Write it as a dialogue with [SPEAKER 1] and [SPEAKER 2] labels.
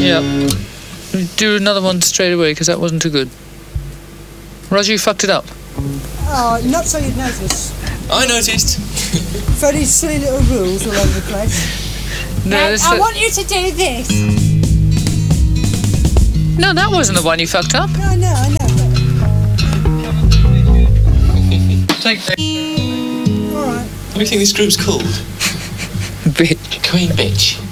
[SPEAKER 1] Yeah. Do another one straight away, because that wasn't too good. Roger, you fucked it up.
[SPEAKER 2] Oh, not so you'd notice.
[SPEAKER 3] I noticed.
[SPEAKER 2] Freddie's silly little rules all over the place.
[SPEAKER 1] No,
[SPEAKER 4] I want you to do this.
[SPEAKER 1] No, that wasn't the one you fucked up.
[SPEAKER 2] No, I know.
[SPEAKER 3] Take that.
[SPEAKER 2] All right.
[SPEAKER 3] What do you think this group's called?
[SPEAKER 1] Bitch.
[SPEAKER 3] Queen Bitch.